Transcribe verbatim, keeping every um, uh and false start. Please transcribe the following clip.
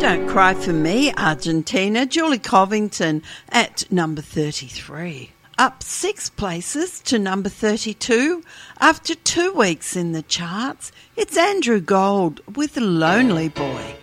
Don't Cry For Me, Argentina, Julie Covington at number thirty-three. Up six places to number thirty-two. After two weeks in the charts, it's Andrew Gold with Lonely Boy.